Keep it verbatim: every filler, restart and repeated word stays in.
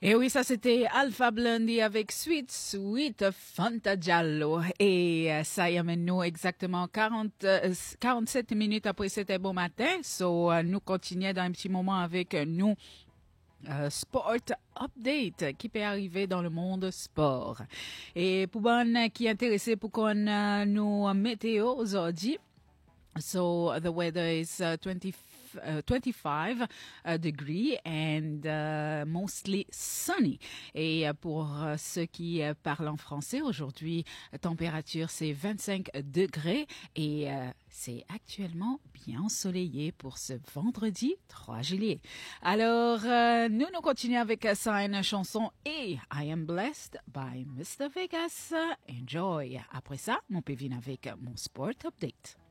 Et oui, ça c'était Alpha Blondy avec Sweet Sweet Fanta Giallo. Et euh, ça y amène nous exactement quarante, euh, quarante-sept minutes après c'était bon matin. So, euh, nous continuons dans un petit moment avec euh, nous. Euh, Sport Update qui peut arriver dans le monde sport. Et pour bon qui est intéressé pour qu'on euh, nous météo aujourd'hui. So the weather is uh, twenty, uh, twenty-five uh, degree and uh, mostly sunny. Et uh, pour uh, ceux qui uh, parlent en français, aujourd'hui, la température c'est vingt-cinq degrés et uh, c'est actuellement bien ensoleillé pour ce vendredi trois juillet. Alors, uh, nous, nous continuons avec uh, ça, une chanson et I Am Blessed by mister Vegas. Enjoy. Après ça, mon pévin avec uh, mon Sport Update.